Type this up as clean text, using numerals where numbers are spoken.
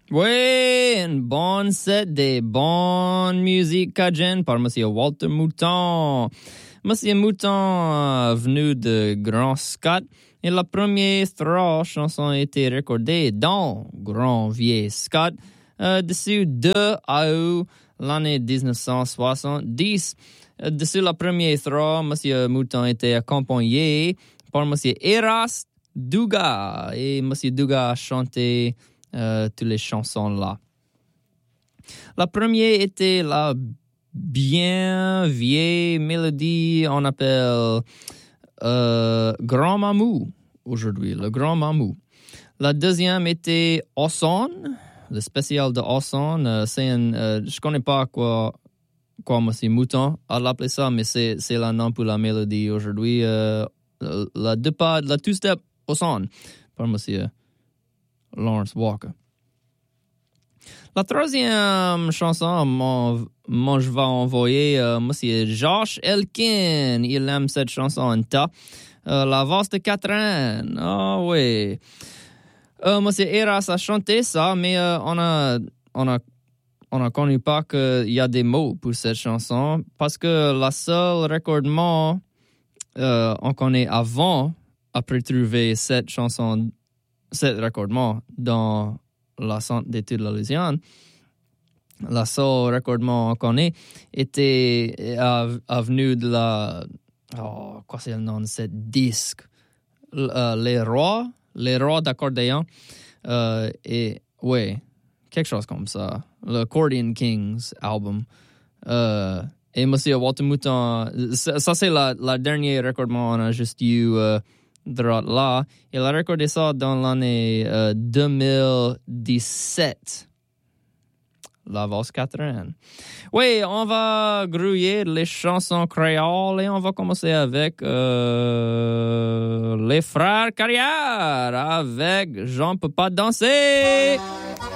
Oui, une bonne set des bonnes musiques cajun par Monsieur Walter Mouton. Monsieur Mouton venu de Grand Scott et la première chanson a été recordée dans Grand Vieux Scott dessus 2 août l'année 1970. Dessus la première Monsieur Mouton était accompagné par Monsieur Eras Duga et Monsieur Duga a chanté toutes les chansons là. La première était la bien vieille mélodie, on appelle Grand Mamou aujourd'hui, le Grand Mamou. La deuxième était Osson, le spécial de Osson. Je connais pas quoi Monsieur Mouton a l'appelé ça, mais c'est le nom pour la mélodie aujourd'hui. La two-step Osson par Monsieur Lawrence Walker. La troisième chanson, je vais envoyer Monsieur Josh Elkin. Il aime cette chanson en tas. La valse de Catherine. Ah oui. Monsieur Eras a chanté ça, mais on a connu pas qu'il y a des mots pour cette chanson parce que la seule recordement on connaît avant après trouver cette chanson, cet recordement dans la Centre d'études de la Louisiane. La seule recordement qu'on connaît était venu de la... Oh, quoi c'est le nom de ce disque? Les rois d'accordéon. Et ouais, quelque chose comme ça. Le Accordion Kings album. Et Monsieur Walter Mouton, ça c'est la dernière recordement on a juste eu droit là. Il a recordé ça dans l'année 2017. La valse Catherine. Oui, on va grouiller les chansons créoles et on va commencer avec les frères Carrière avec Jean peut pas danser.